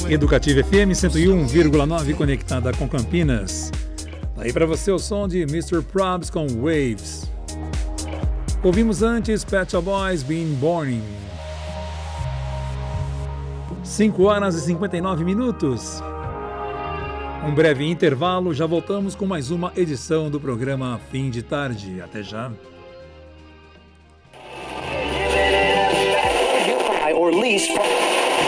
Educativa FM 101,9 conectada com Campinas. Aí para você o som de Mr. Probs com Waves. Ouvimos antes Pet Shop Boys Being Born. 5 horas e 59 minutos. Um breve intervalo, já voltamos com mais uma edição do programa Fim de Tarde. Até já. Or lease